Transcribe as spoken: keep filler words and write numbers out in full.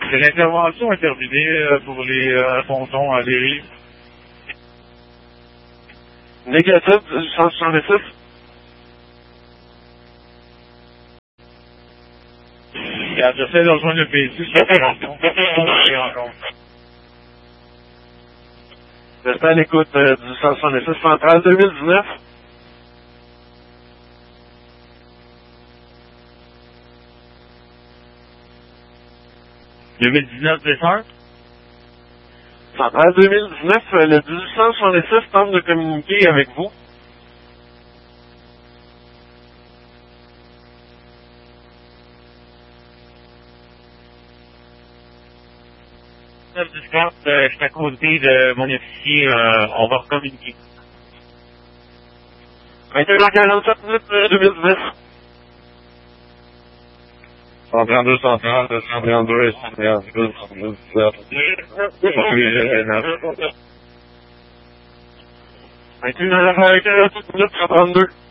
C'est l'intervention est terminée euh, pour les euh, pontons à Léry. Négatif, du cent soixante-six. Regarde, j'essaie de rejoindre le P C, je suis en rencontre. Restez à l'écoute euh, du cent soixante-six central deux mille dix-neuf. deux mille dix-neuf décembre. Central deux mille dix-neuf, euh, le dix-huit cent soixante-six tente de communiquer avec vous. Discord, euh, je suis à côté de mon officier, euh, on va communiquer. vingt et une heures quarante-sept minutes euh, deux mille dix-neuf. cent trente-deux, cent trente, cent trente-deux, cent trente-deux, cent trente-sept. vingt et une heures quarante-sept minutes cent trente-deux.